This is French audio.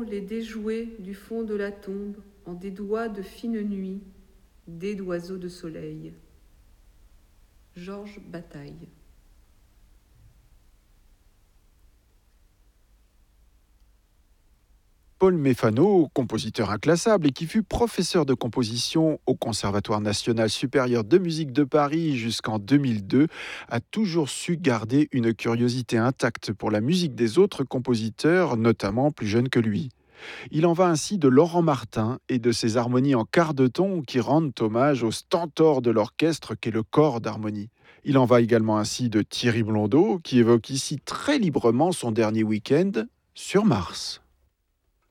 les déjouer du fond de la tombe en des doigts de fine nuit, dés d'oiseaux de soleil. Georges Bataille. Paul Méphano, compositeur inclassable et qui fut professeur de composition au Conservatoire national supérieur de musique de Paris jusqu'en 2002, a toujours su garder une curiosité intacte pour la musique des autres compositeurs, notamment plus jeunes que lui. Il en va ainsi de Laurent Martin et de ses harmonies en quart de ton qui rendent hommage au stentor de l'orchestre qu'est le corps d'harmonie. Il en va également ainsi de Thierry Blondeau qui évoque ici très librement son dernier week-end sur Mars.